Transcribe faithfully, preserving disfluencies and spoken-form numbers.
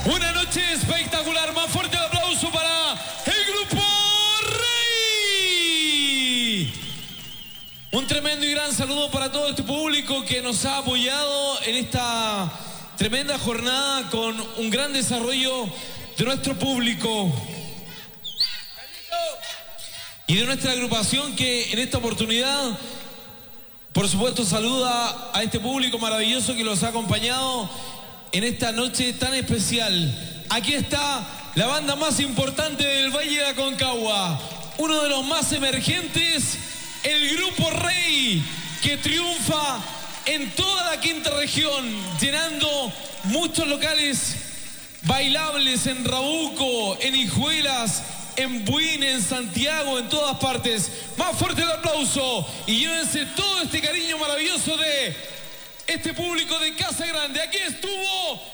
Una noche espectacular. Más fuerte el aplauso para el Grupo Rey. Un tremendo y gran saludo para todo este público que nos ha apoyado en esta tremenda jornada con un gran desarrollo de nuestro público y de nuestra agrupación, que en esta oportunidad, por supuesto, saluda a este público maravilloso que los ha acompañado en esta noche tan especial. Aquí está la banda más importante del Valle de Aconcagua, uno de los más emergentes, el Grupo Rey, que triunfa en toda la quinta región, llenando muchos locales bailables en Rabuco, en Hijuelas, en Buin, en Santiago, en todas partes. Más fuerte el aplauso y llévense todo este cariño maravilloso de este público de Casa Grande. Aquí estuvo